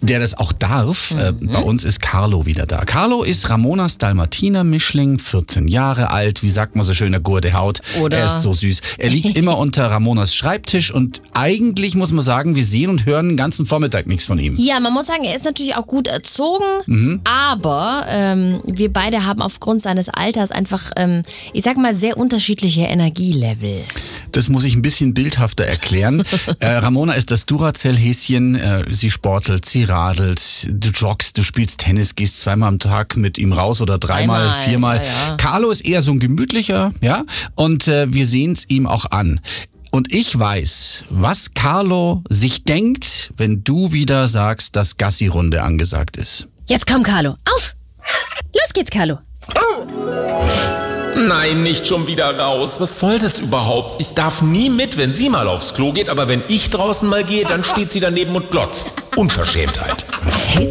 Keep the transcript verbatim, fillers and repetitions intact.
der das auch darf. Mhm. Äh, bei uns ist Carlo wieder da. Carlo ist Ramonas Dalmatiner-Mischling, vierzehn Jahre alt, wie sagt man so schön, eine gute Haut. Oder? Er ist so süß. Er liegt immer unter Ramonas Schreibtisch und eigentlich muss man sagen, wir sehen und hören den ganzen Vormittag nichts von ihm. Ja, man muss sagen, er ist natürlich auch gut erzogen, Mhm. aber ähm, wir beide haben aufgrund seines Alters einfach, ähm, ich sag mal, sehr unterschiedliche Energielevel. Das muss ich ein bisschen bildhafter erklären. äh, Ramona ist das Duracell-Häschen. Äh, sie sportelt, sie radelt, du joggst, du spielst Tennis, gehst zweimal am Tag mit ihm raus oder dreimal, Dreimal, viermal. ja, ja. Carlo ist eher so ein gemütlicher, ja, und äh, wir sehen es ihm auch an. Und ich weiß, was Carlo sich denkt, wenn du wieder sagst, dass Gassi-Runde angesagt ist. Jetzt komm, Carlo, auf! Los geht's, Carlo. Nein, nicht schon wieder raus. Was soll das überhaupt? Ich darf nie mit, wenn sie mal aufs Klo geht, aber wenn ich draußen mal gehe, dann steht sie daneben und glotzt. Unverschämtheit.